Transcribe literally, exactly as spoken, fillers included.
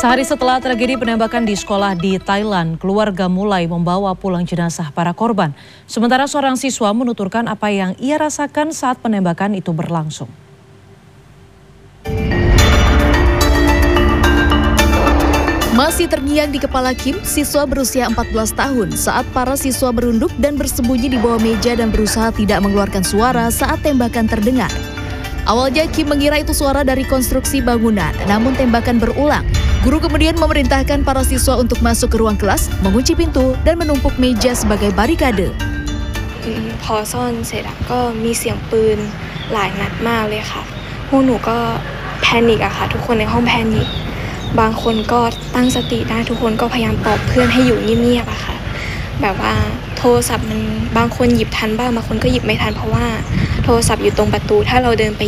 Sehari setelah tragedi penembakan di sekolah di Thailand, keluarga mulai membawa pulang jenazah para korban. Sementara seorang siswa menuturkan apa yang ia rasakan saat penembakan itu berlangsung. Masih terngiang di kepala Kim, siswa berusia empat belas tahun, saat para siswa berunduk dan bersembunyi di bawah meja dan berusaha tidak mengeluarkan suara saat tembakan terdengar. Awalnya Kim mengira itu suara dari konstruksi bangunan, namun tembakan berulang. Guru kemudian memerintahkan para siswa untuk masuk ke ruang kelas, mengunci pintu, dan menumpuk meja sebagai barikade. พอซ่อนเสร็จก็มีเสียงปืนหลายนัดมากเลยค่ะพวกหนูก็แพนิคอะค่ะทุกคนในห้องแพนิคบางคนก็ตั้งสติได้ทุกคนก็พยายามปลอบเพื่อนให้อยู่เงียบๆอะค่ะแบบว่าโทรศัพท์มันบางคนหยิบทันบ้างบางคนก็หยิบไม่ทันเพราะว่าโทรศัพท์อยู่ตรงประตูถ้าเราเดินไป